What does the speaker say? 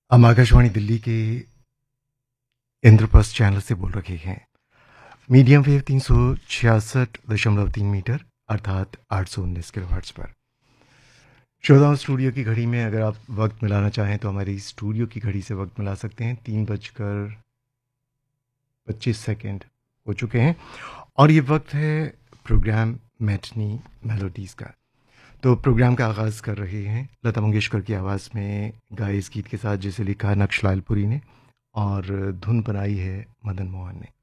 हम आकाशवाणी दिल्ली के इंद्रप्रस्थ चैनल से बोल रहे हैं। मीडियम वेव 366.3 मीटर अर्थात 819 किलोहर्ट्ज़ पर। श्रोताओं, स्टूडियो की घड़ी में अगर आप वक्त मिलाना चाहें तो हमारी स्टूडियो की घड़ी से वक्त मिला सकते हैं। 3:25 हो चुके हैं और ये वक्त है प्रोग्राम मैटनी मेलोडीज़ का। तो प्रोग्राम का आगाज़ कर रहे हैं लता मंगेशकर की आवाज़ में गाए इस गीत के साथ, जिसे लिखा नक्श लालपुरी ने और धुन बनाई है मदन मोहन ने।